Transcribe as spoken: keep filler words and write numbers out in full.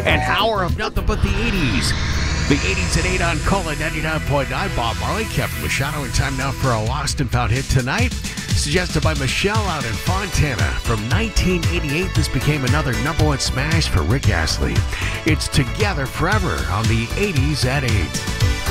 An hour of nothing but the eighties. The eighties at eight on Cola ninety-nine point nine. Bob Marley, Kevin Machado, in time now for a lost and found hit tonight. Suggested by Michelle out in Fontana. From nineteen eighty-eight, this became another number one smash for Rick Astley. It's Together Forever on the eighties at eight.